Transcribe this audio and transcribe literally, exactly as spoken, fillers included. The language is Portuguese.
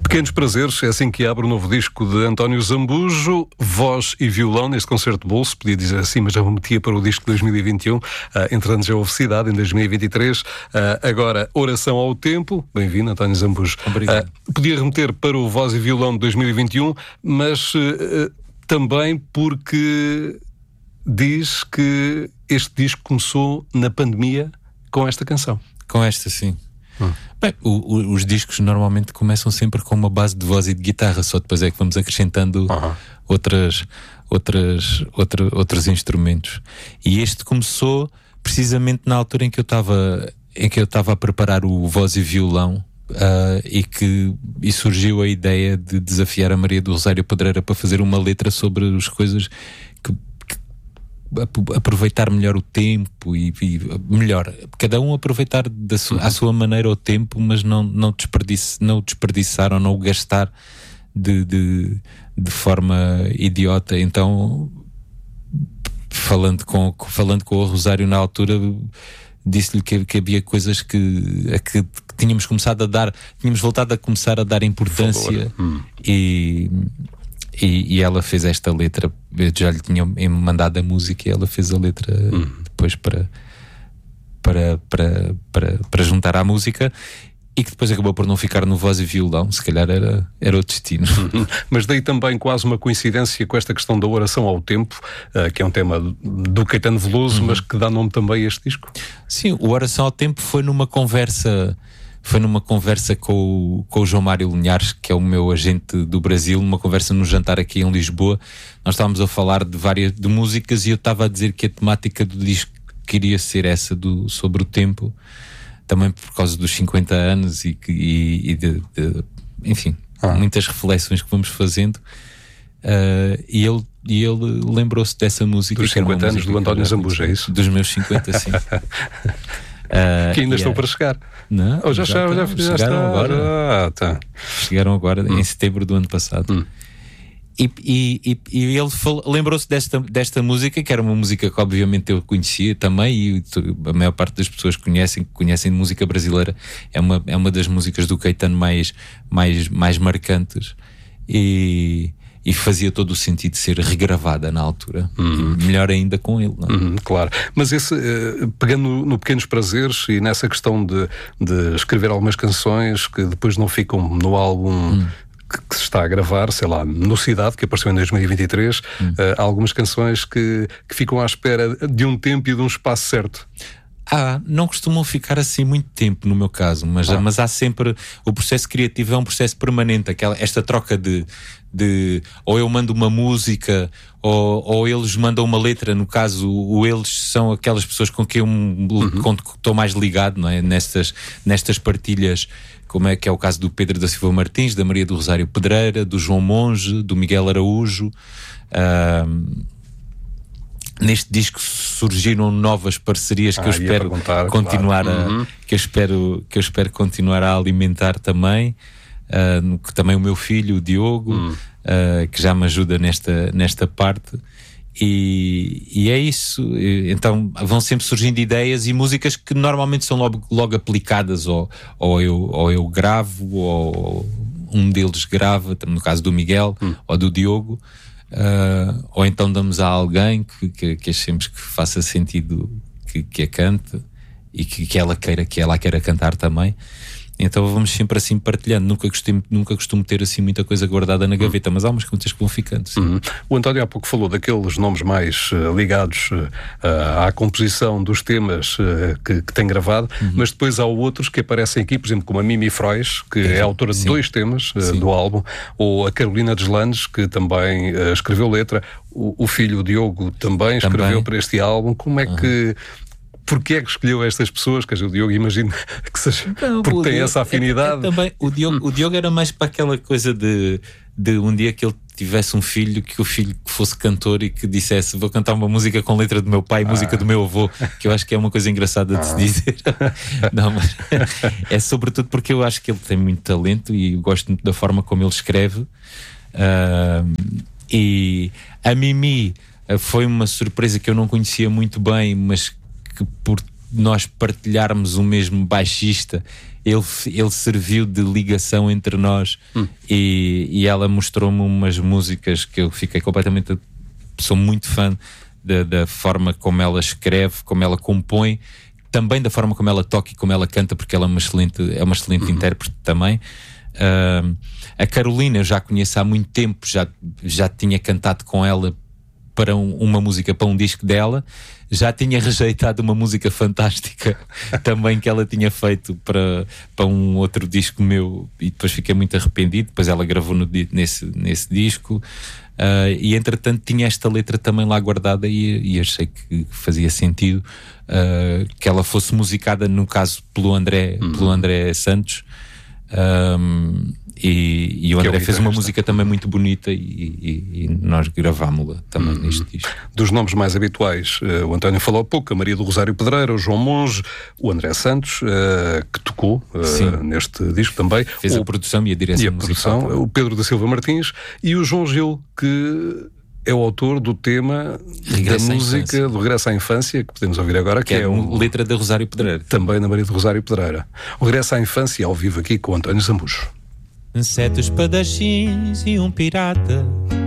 Pequenos Prazeres, é assim que abre o novo disco de António Zambujo, voz e violão neste concerto de bolso, podia dizer assim, mas já me metia para o disco de dois mil e vinte e um, uh, entretanto já houve cidade em dois mil e vinte e três, uh, agora Oração ao Tempo, bem-vindo António Zambujo. Obrigado. Uh, podia remeter para o voz e violão de dois mil e vinte e um, mas uh, também porque diz que este disco começou na pandemia com esta canção. Com esta, sim. Hum. Bem, o, o, os discos normalmente começam sempre com uma base de voz e de guitarra, só depois é que vamos acrescentando uhum. outras, outras, outra, outros instrumentos. E este começou precisamente na altura em que eu estava em que eu estava a preparar o voz e violão, uh, e que e surgiu a ideia de desafiar a Maria do Rosário Pedreira para fazer uma letra sobre as coisas que aproveitar melhor o tempo e, e melhor, cada um aproveitar da sua, à sua maneira o tempo, mas não, não, desperdice, não o desperdiçar ou não o gastar de, de, de forma idiota. Então, falando com, falando com o Rosário na altura, disse-lhe que, que havia coisas que, a que, que tínhamos começado a dar, tínhamos voltado a começar a dar importância hum. e E, e ela fez esta letra. Eu já lhe tinha mandado a música e ela fez a letra hum. depois para, para, para, para, para juntar à música, e que depois acabou por não ficar no voz e violão. Se calhar era, era o destino. Mas daí também quase uma coincidência com esta questão da oração ao tempo, uh, que é um tema do Caetano Veloso, uhum. mas que dá nome também a este disco. Sim, o Oração ao Tempo foi numa conversa Foi numa conversa com o, com o João Mário Linhares, que é o meu agente do Brasil, numa conversa no jantar aqui em Lisboa. Nós estávamos a falar de várias de músicas e eu estava a dizer que a temática do disco queria ser essa, do, sobre o tempo, também por causa dos cinquenta anos e, e, e de, de, enfim, ah. muitas reflexões que vamos fazendo. Uh, e ele, e ele lembrou-se dessa música. Dos cinquenta anos do António Zambujo, é isso? Dos meus cinquenta, sim. Uh, que ainda estão é... para chegar. Não, oh, já, já, já, já chegaram está. agora. Ah, tá. Chegaram agora hum. em setembro do ano passado. Hum. E, e, e, e ele falou, lembrou-se desta, desta música, que era uma música que obviamente eu conhecia também, e a maior parte das pessoas que conhecem, que conhecem de música brasileira, é uma, é uma das músicas do Caetano mais, mais, mais marcantes. E... E fazia todo o sentido de ser regravada na altura. Uhum. Melhor ainda com ele, não é? Uhum, claro. Mas esse, uh, pegando no, no Pequenos Prazeres e nessa questão de, de escrever algumas canções que depois não ficam no álbum uhum. que, que se está a gravar, sei lá, no Cidade, que apareceu em dois mil e vinte e três, uhum. uh, há algumas canções que, que ficam à espera de um tempo e de um espaço certo. Ah, não costumam ficar assim muito tempo no meu caso, mas, ah. mas há sempre, o processo criativo é um processo permanente, aquela, esta troca de, de ou eu mando uma música ou, ou eles mandam uma letra. No caso, o eles são aquelas pessoas com quem eu uhum. estou mais ligado, não é? Nestas, nestas partilhas, como é que é o caso do Pedro da Silva Martins, da Maria do Rosário Pedreira, do João Monge, do Miguel Araújo. uh, Neste disco surgiram novas parcerias que ah, eu espero continuar claro. a, uhum. que eu espero que eu espero continuar a alimentar também, uh, que também o meu filho, o Diogo, uhum. uh, que já me ajuda nesta, nesta parte, e, e é isso. Então vão sempre surgindo ideias e músicas que normalmente são logo, logo aplicadas, ou, ou, eu, ou eu gravo, ou um deles grava, no caso do Miguel uhum. ou do Diogo. Uh, ou então damos a alguém que, que, que achemos que faça sentido que, que a cante e que, que ela queira que ela queira cantar também. Então vamos sempre assim partilhando. Nunca costumo, nunca costumo ter assim muita coisa guardada na gaveta, uhum. mas há umas contas que vão ficando. Uhum. O António há pouco falou daqueles nomes mais uh, ligados uh, à composição dos temas uh, que, que tem gravado, uhum. mas depois há outros que aparecem aqui, por exemplo, como a Mimi Frois, que é, é autora Sim. de dois temas uh, do álbum, ou a Carolina Deslandes, que também uh, escreveu letra, o, o filho o Diogo também, também escreveu para este álbum. Como é uhum. que... Porquê é que escolheu estas pessoas? Que o Diogo, imagino que seja não, porque tem Diogo, essa afinidade. É, é também, o, Diogo, o Diogo era mais para aquela coisa de, de um dia que ele tivesse um filho, que o filho fosse cantor e que dissesse: vou cantar uma música com letra do meu pai, ah. música do meu avô, que eu acho que é uma coisa engraçada de ah. se dizer. Não, mas é sobretudo porque eu acho que ele tem muito talento e eu gosto muito da forma como ele escreve. Uh, e a Mimi foi uma surpresa que eu não conhecia muito bem, mas que por nós partilharmos o mesmo baixista ele, ele serviu de ligação entre nós hum. e, e ela mostrou-me umas músicas que eu fiquei completamente, sou muito fã da, da forma como ela escreve, como ela compõe, também da forma como ela toca e como ela canta, porque ela é uma excelente, é uma excelente uhum. intérprete também. Uh, a Carolina eu já conheço há muito tempo, já, já tinha cantado com ela para um, uma música, para um disco dela, já tinha rejeitado uma música fantástica também que ela tinha feito para, para um outro disco meu, e depois fiquei muito arrependido. Depois ela gravou no, nesse, nesse disco, uh, e entretanto tinha esta letra também lá guardada, e, e achei que fazia sentido uh, que ela fosse musicada, no caso pelo André, uhum. pelo André Santos. Um, e, e o André fez uma música também muito bonita, e, e, e nós gravámos-la também hum. neste disco. Dos nomes mais habituais, uh, o António falou há pouco, a Maria do Rosário Pedreira, o João Monge, o André Santos, uh, que tocou uh, neste disco também. Fez o, a produção e a direção e a produção, musical. O Pedro da Silva Martins e o João Gil, que é o autor do tema Regresso da música do Regresso à Infância, que podemos ouvir agora, que, que é, é um, letra da Rosário Pedreira. Também na Maria do Rosário Pedreira. O Regresso à Infância, ao vivo aqui com o António Zambujo. Sete espadachins e um pirata